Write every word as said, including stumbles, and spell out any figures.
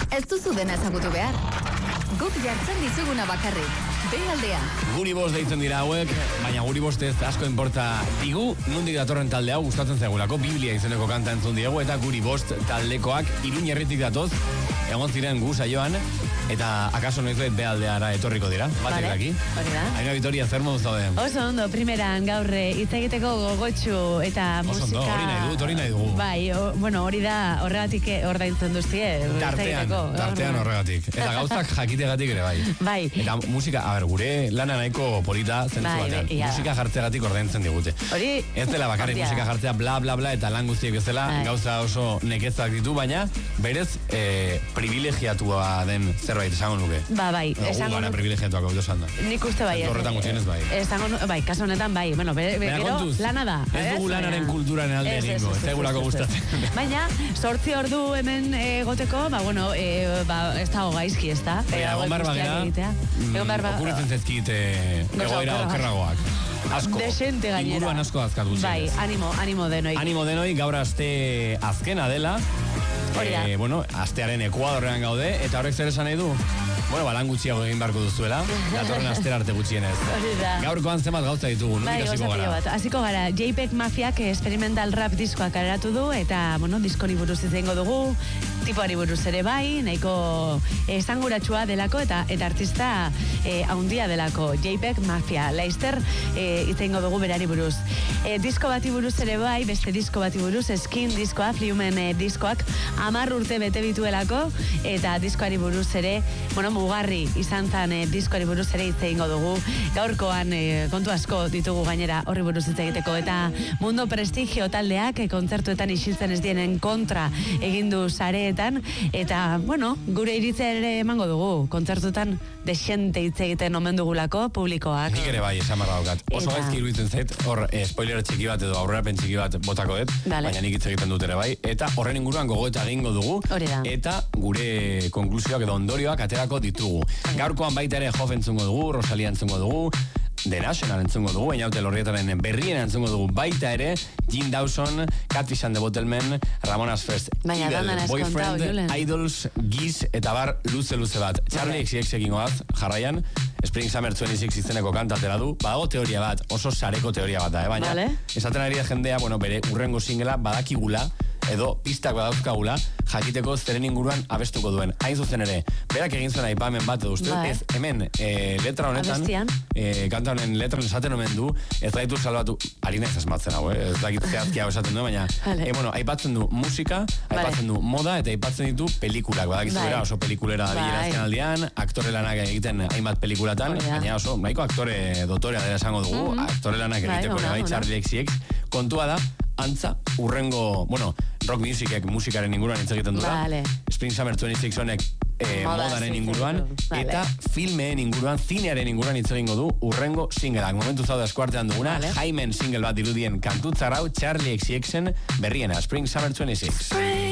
Ez duzu dena ezagutu behar. Guk jartzen dizuguna bakarrik. Bealdea. Guri bost deitzen dira hauek, baina guri bost ez asko inporta digu, nondik datorren talde hau gustatzen zaigulako, Biblia izeneko kanta entzun diegu, eta guri bost taldekoak Iruña herritik datoz, egon ziren gu saioan, eta akaso noizuet Bealdeara etorriko dira, batek Vale, daki. hori da. Aina Vitoria, zer moduz daude? Oso ondo, primeran gaur hitz egiteko gogotsu eta Oso musika... ondo, hori nahi dut, hori nahi dugu. Bai, o, bueno, hori da horregatik ordaintzen duztie. Tartean, tartean horregatik. Eta gauzak jakitegatik ere bai. Bai. Eta musika, a ber, gure lana nahiko polita zentzu Bai, batean. ia. Musika jartzegatik ordaintzen digute. Hori... Ez dela bakarrik hortia. musika jartzea bla bla bla eta lan guztiek bezala Bai. gauza oso nekezak ditu, baina berez e, privilegiatua den zerbait esango nuke. Ba, bai, Gu esango gara nuke. privilegiatuak hau esan da. Nik uste bai. ez. Horretan gutxienez bai. Esango nu- bai, kasu honetan bai. Bueno, be, be, Baina gero kontuz, lana da. ez dugu ez? lanaren Baina- kulturaren alde Ez, ez, egingo, ez, ez ez, zaigulako ez, ez, ez. gustatzen. Baina, sortzi ordu hemen egoteko, ba, bueno, e, ba, ez dago gaizki, ez da? Baina, egon behar bagera, Egon behar bagera. okuritzen zezkit e, Gauza egoera okerragoak. okerragoak. Asko. Desente gainera. Inguruan asko azkatu Bai, zinez. animo, animo denoi. Animo denoi, gaur aste azkena dela. Hori da. Eh, bueno, astearen Ekuadorrean gaude, eta horrek zer esan nahi du? Bueno, balan gutxiago egin barko duzuela, datorren astera arte gutxienez. Hori da. Gaurkoan zenbat gauza ditugu, Bai, nondik hasiko gozatio gara? bat. Hasiko gara, JPEG Mafiak experimental rap diskoak kaleratu du, eta, bueno, diskoni buruz izango dugu, tipoari buruz ere bai, nahiko esanguratsua delako, eta eta artista eh, haundia delako, JPEG Mafia. Laizter eh, izango dugu berari buruz. Eh, disko bati buruz ere bai, beste disko bati buruz, Skin diskoa, Fliumen eh, diskoak, hamar urte bete bituelako, eta diskoari buruz ere, bueno, mugarri izan zan eh, diskoari buruz ere hitz egingo dugu. Gaurkoan eh, kontu asko ditugu gainera horri buruz hitz egiteko, eta Mundo Prestigio taldeak eh, kontzertuetan isiltzen ez dienen kontra egin du sareetan, eta, bueno, gure iritzea ere emango dugu, kontzertutan desente hitz egiten omen dugulako publikoak. Nik ere bai, esan barra daukat. Oso Eta- gaizki iruditzen zait, hor eh, spoiler txiki bat edo aurrerapen txiki bat botako dut, Dale. baina nik hitz egiten dut ere bai, eta horren inguruan gogoeta egingo dugu, Hori da. eta gure konklusioak edo ondorioak aterako ditugu. Gaurkoan baita ere Hoff entzungo dugu, Rosalia entzungo dugu, The National entzungo dugu, Einaute Lorrietaren berrien entzungo dugu baita ere, Jim Dawson, Catfish and the Bottlemen, Ramona's First Baina Evil dandan has kontau, Boyfriend, Julen. Idols, Giz, eta bar luze-luze bat. Charlie X C X egingo bat, jarraian, Spring Summer veintiséis izeneko kanta atera du, badago teoria bat, oso sareko teoria bat da, eh? Baina, Vale. esaten ari da jendea, bueno, bere urrengo singela badakigula, edo pistak badauzkagula, jakiteko zeren inguruan abestuko duen. Hain zuzen ere, berak egin zuen aipamen bat edo uste, Bai. ez hemen e, letra honetan, Abestian. e, kanta honen letran esaten omen du, ez gaitu salbatu, ari naiz esmatzen hau, eh? ez dakit zehazki hau esaten du, baina, Vale. e, bueno, aipatzen du musika, Vale. aipatzen du moda, eta aipatzen ditu pelikulak, badakizu Bai. bera oso pelikulera da Bai. bilera azken aldian, aktore lanak egiten hainbat pelikulatan, Hori da. baina oso, nahiko aktore dotorea dela esango dugu, Mhm. aktore lanak Bai, egiteko ona, ere bai, ona. Charlie X C X, kontua da, antza, urrengo, bueno, rock musicek musikaren inguruan hitz egiten dura, Vale. Spring Summer veintiséis honek eh, Modaz modaren hitz inguruan, egiten du. Vale. eta filmeen inguruan, zinearen inguruan hitz egingo du urrengo singleak. Momentu zaude eskuartean duguna, Vale. Jaimen single bat dirudien kantutzarau, Charlie X C Xen berriena, Spring Summer veintiséis.